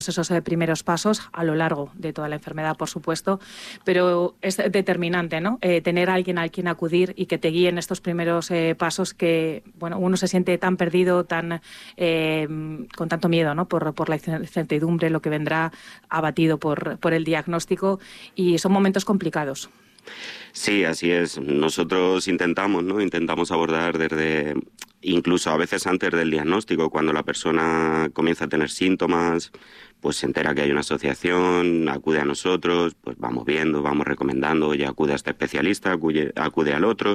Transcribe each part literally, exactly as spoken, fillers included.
esos eh, primeros pasos a lo largo de toda la enfermedad, por supuesto, pero es determinante, ¿no? Eh, tener a alguien al quien acudir y que te guíe en estos primeros eh, pasos que, bueno, uno se siente tan perdido, tan eh, con tanto miedo, ¿no? Por, por la incertidumbre, lo que vendrá, abatido por, por el diagnóstico, y son momentos complicados. Sí, así es. Nosotros intentamos, ¿no? Intentamos abordar desde, incluso a veces antes del diagnóstico, cuando la persona comienza a tener síntomas, pues se entera que hay una asociación, acude a nosotros, pues vamos viendo, vamos recomendando, oye, acude a este especialista, acude, acude al otro.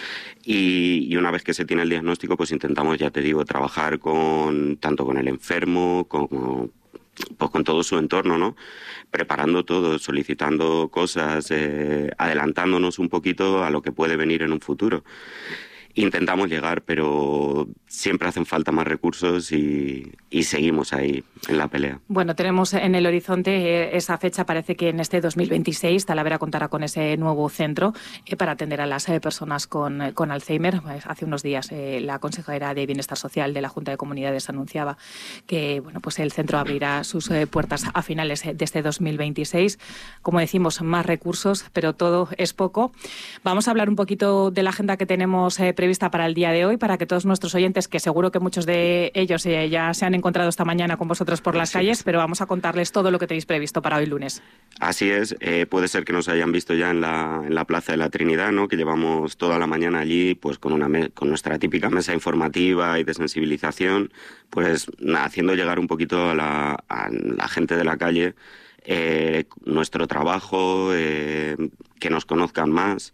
Y, y una vez que se tiene el diagnóstico, pues intentamos, ya te digo, trabajar con tanto con el enfermo como pues con todo su entorno, ¿no? Preparando todo, solicitando cosas, eh, adelantándonos un poquito a lo que puede venir en un futuro. Intentamos llegar, pero siempre hacen falta más recursos y, y seguimos ahí en la pelea. Bueno, tenemos en el horizonte eh, esa fecha, parece que en este dos mil veintiséis Talavera contará con ese nuevo centro eh, para atender a las eh, personas con, con Alzheimer. Pues hace unos días eh, la consejera de Bienestar Social de la Junta de Comunidades anunciaba que, bueno, pues el centro abrirá sus eh, puertas a finales de este dos mil veintiséis. Como decimos, más recursos, pero todo es poco. Vamos a hablar un poquito de la agenda que tenemos eh, prevista para el día de hoy, para que todos nuestros oyentes, que seguro que muchos de ellos eh, ya se han encontrado esta mañana con vosotros por las Así calles, es. pero vamos a contarles todo lo que tenéis previsto para hoy lunes. Así es, eh, puede ser que nos hayan visto ya en la, en la Plaza de la Trinidad, ¿no? Que llevamos toda la mañana allí, pues con, una me con nuestra típica mesa informativa y de sensibilización, pues haciendo llegar un poquito a la, a la gente de la calle eh, nuestro trabajo, eh, que nos conozcan más.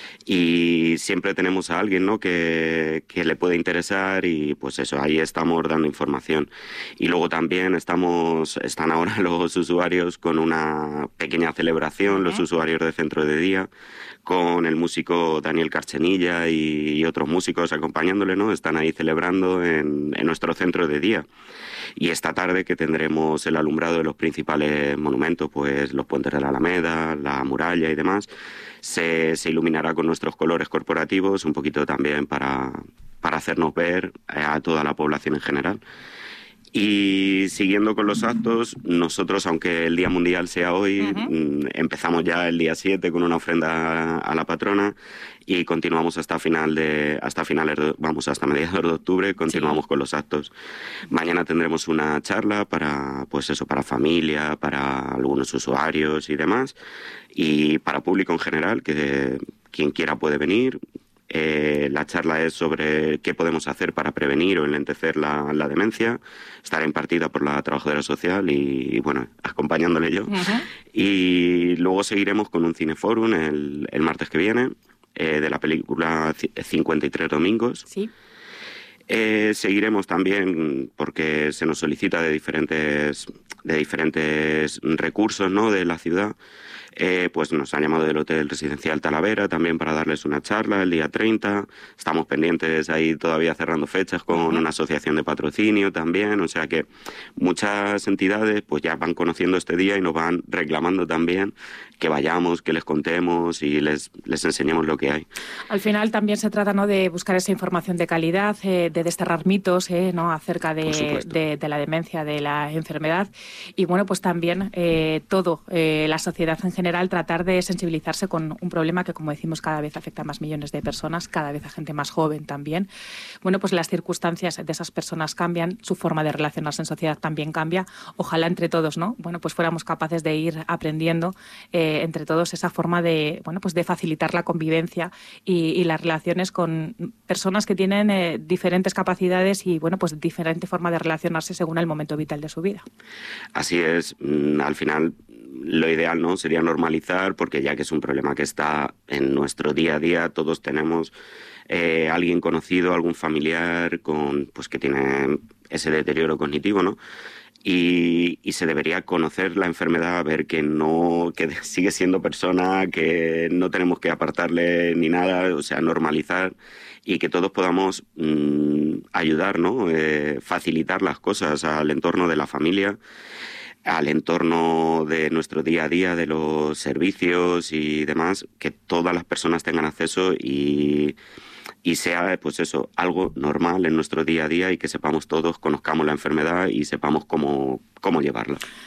Y siempre tenemos a alguien, ¿no? que, que le puede interesar y pues eso, ahí estamos dando información. Y luego también estamos, están ahora los usuarios con una pequeña celebración, uh-huh. los usuarios de Centro de Día, con el músico Daniel Carchenilla y, y otros músicos acompañándole, ¿no? Están ahí celebrando en, en nuestro Centro de Día. Y esta tarde que tendremos el alumbrado de los principales monumentos, pues los puentes de la Alameda, la muralla y demás, se, se iluminará con nuestros colores corporativos, un poquito también para, para hacernos ver a toda la población en general. Y siguiendo con los actos, nosotros, aunque el Día Mundial sea hoy, uh-huh. empezamos ya el día siete con una ofrenda a la patrona y continuamos hasta final de hasta finales de, vamos hasta mediados de octubre, continuamos sí. con los actos. Mañana tendremos una charla para pues eso, para familia, para algunos usuarios y demás, y para público en general, que quien quiera puede venir. Eh, la charla es sobre qué podemos hacer para prevenir o enlentecer la, la demencia. Estará impartida por la trabajadora social y, y bueno, acompañándole yo. Uh-huh. Y luego seguiremos con un cineforum el, el martes que viene, eh, de la película cincuenta y tres Domingos. Sí. Eh, seguiremos también porque se nos solicita de diferentes, de diferentes recursos, ¿no? de la ciudad. Eh, pues nos han llamado del Hotel Residencial Talavera también para darles una charla el día treinta. Estamos pendientes ahí todavía cerrando fechas con uh-huh. una asociación de patrocinio también. O sea que muchas entidades pues ya van conociendo este día y nos van reclamando también que vayamos, que les contemos y les, les enseñemos lo que hay. Al final también se trata, ¿no?, de buscar esa información de calidad, eh, de desterrar mitos eh, ¿no? acerca de, de, de la demencia, de la enfermedad. Y bueno, pues también eh, todo, eh, la sociedad en general, tratar de sensibilizarse con un problema que, como decimos, cada vez afecta a más millones de personas, cada vez a gente más joven también. Bueno, pues las circunstancias de esas personas cambian, su forma de relacionarse en sociedad también cambia. Ojalá entre todos, ¿no? Bueno, pues fuéramos capaces de ir aprendiendo eh, entre todos esa forma de, bueno, pues de facilitar la convivencia y, y las relaciones con personas que tienen eh, diferentes capacidades y, bueno, pues diferente forma de relacionarse según el momento vital de su vida. Así es. Al final, lo ideal, ¿no?, sería normalizar, porque ya que es un problema que está en nuestro día a día, todos tenemos eh, alguien conocido, algún familiar con, pues, que tiene ese deterioro cognitivo, ¿no? Y, y se debería conocer la enfermedad, ver que no, que sigue siendo persona, que no tenemos que apartarle ni nada, o sea, normalizar y que todos podamos mmm, ayudar, ¿no? Eh, facilitar las cosas al entorno de la familia, al entorno de nuestro día a día, de los servicios y demás, que todas las personas tengan acceso y... y sea, pues eso, algo normal en nuestro día a día y que sepamos todos, conozcamos la enfermedad y sepamos cómo, cómo llevarla.